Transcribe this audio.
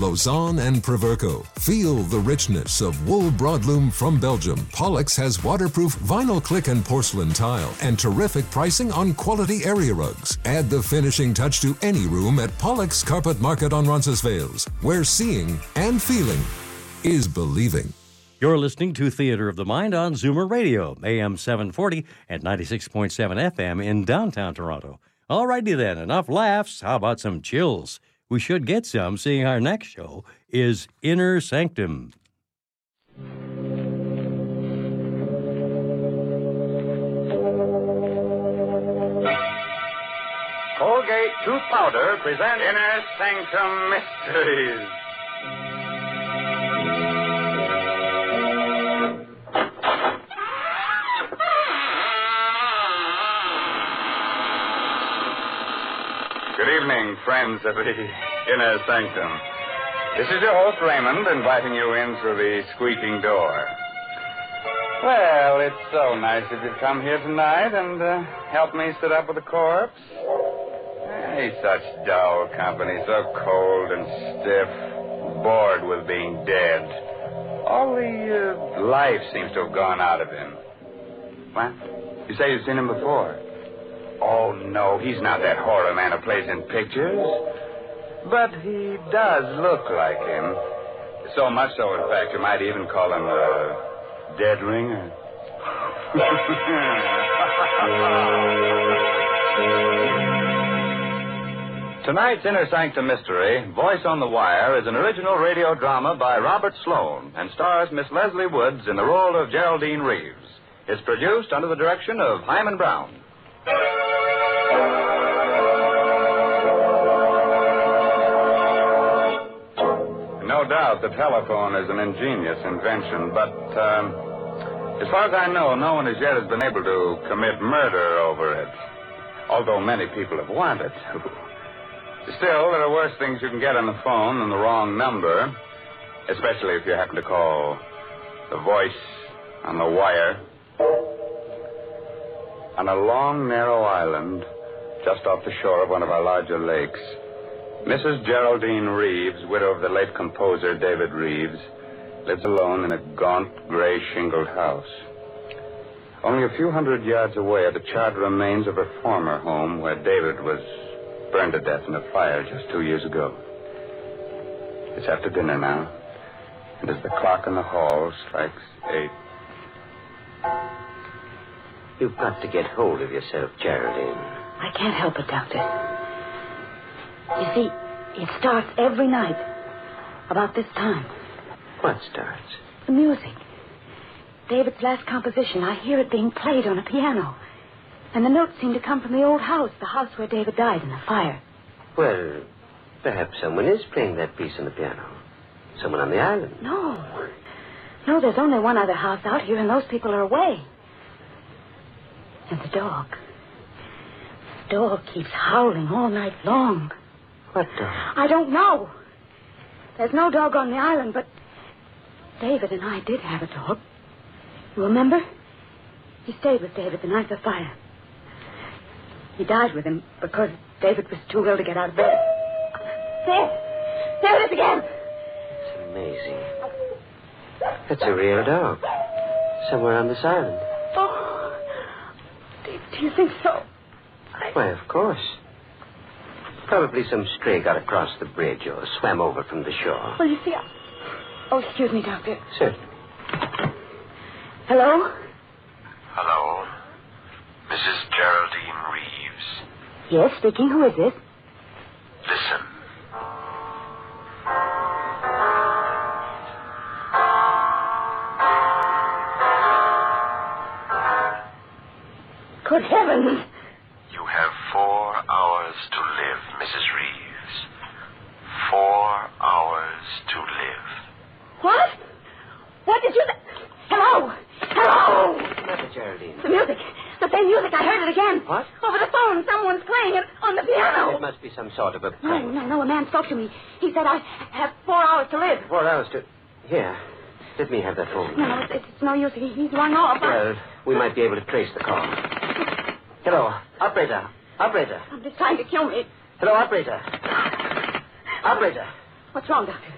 Lausanne and Proverco. Feel the richness of wool broadloom from Belgium. Pollux has waterproof vinyl click and porcelain tile and terrific pricing on quality area rugs. Add the finishing touch to any room at Pollux Carpet Market on Roncesvalles, where seeing and feeling is believing. You're listening to Theater of the Mind on Zoomer Radio, AM 740 and 96.7 FM in downtown Toronto. All righty then, enough laughs. How about some chills? We should get some, seeing our next show is Inner Sanctum. Colgate Tooth Powder presents Inner Sanctum Mysteries. Good evening, friends of the Inner Sanctum. This is your host, Raymond, inviting you in through the squeaking door. Well, it's so nice of you to come here tonight and help me sit up with the corpse. Hey, such dull company, so cold and stiff, bored with being dead. All the life seems to have gone out of him. What? You say you've seen him before? Oh, no, he's not that horror man who plays in pictures. But he does look like him. So much so, in fact, you might even call him a dead ringer. Tonight's Inner Sanctum Mystery, Voice on the Wire, is an original radio drama by Robert Sloan and stars Miss Leslie Woods in the role of Geraldine Reeves. It's produced under the direction of Hyman Brown. No doubt the telephone is an ingenious invention, but as far as I know, no one as yet has been able to commit murder over it, although many people have wanted to. Still, there are worse things you can get on the phone than the wrong number, especially if you happen to call the voice on the wire. On a long, narrow island, just off the shore of one of our larger lakes, Mrs. Geraldine Reeves, widow of the late composer David Reeves, lives alone in a gaunt, gray shingled house. Only a few hundred yards away are the charred remains of her former home, where David was burned to death in a fire just 2 years ago. It's after dinner now, and as the clock in the hall strikes 8... You've got to get hold of yourself, Geraldine. I can't help it, Doctor. You see, it starts every night about this time. What starts? The music. David's last composition. I hear it being played on a piano. And the notes seem to come from the old house, the house where David died in the fire. Well, perhaps someone is playing that piece on the piano. Someone on the island. No, there's only one other house out here, and those people are away. And the dog. The dog keeps howling all night long. What dog? I don't know. There's no dog on the island, but David and I did have a dog. You remember? He stayed with David the night of the fire. He died with him because David was too ill to get out of bed. There it is again. It's amazing. That's a real dog. Somewhere on this island. Oh, do you think so? Why, of course. Probably some stray got across the bridge or swam over from the shore. Well, you see, Oh, excuse me, Doctor. Certainly. Hello? Hello? Mrs. Geraldine Reeves. Yes, speaking. Who is this? Listen. Good heavens. You have 4 hours to live, Mrs. Reeves. 4 hours to live. What? What did you... Hello? Hello? What's Geraldine? The music. The same music. I heard it again. What? Over the phone. Someone's playing it on the piano. It must be some sort of a prank. No. A man spoke to me. He said I have 4 hours to live. 4 hours to... Here. Let me have that phone. No, it's no use. He's rung off. Well, we might be able to trace the call. Hello. Operator. Operator. I'm just trying to kill me. Hello, operator. Operator. What's wrong, Doctor?